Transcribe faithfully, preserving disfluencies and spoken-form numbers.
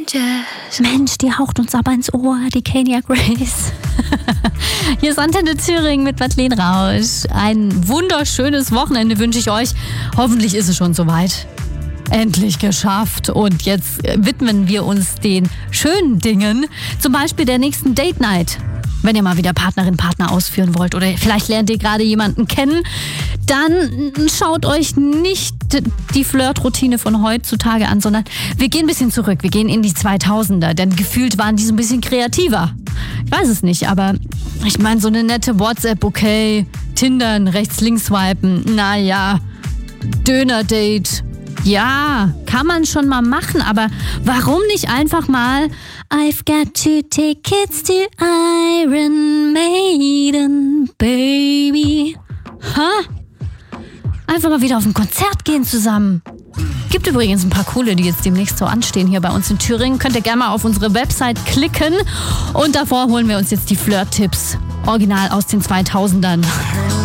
Jazz. Mensch, die haucht uns aber ins Ohr, die Kenya Grace. Hier ist Antenne Thüringen mit Madeleine Rausch. Ein wunderschönes Wochenende wünsche ich euch. Hoffentlich ist es schon soweit. Endlich geschafft. Und jetzt widmen wir uns den schönen Dingen. Zum Beispiel der nächsten Date Night. Wenn ihr mal wieder Partnerin, Partner ausführen wollt oder vielleicht lernt ihr gerade jemanden kennen, dann schaut euch nicht die Flirtroutine von heutzutage an, sondern wir gehen ein bisschen zurück. Wir gehen in die zweitausender, denn gefühlt waren die so ein bisschen kreativer. Ich weiß es nicht, aber ich meine, so eine nette WhatsApp, okay, Tindern, rechts, links swipen, naja, Döner-Date, ja, kann man schon mal machen, aber warum nicht einfach mal I've got two tickets to Iron Maiden, baby. Ha? Einfach mal wieder auf ein Konzert gehen zusammen. Gibt übrigens ein paar coole, die jetzt demnächst so anstehen hier bei uns in Thüringen. Könnt ihr gerne mal auf unsere Website klicken. Und davor holen wir uns jetzt die Flirt-Tipps. Original aus den zweitausendern.